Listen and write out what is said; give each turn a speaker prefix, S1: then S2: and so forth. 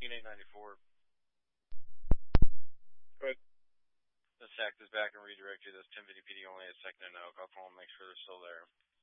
S1: Unit 894.
S2: Good.
S1: The SAC is back and redirect you. That's 1050 PD only at second and no. Call phone, make sure they're still there.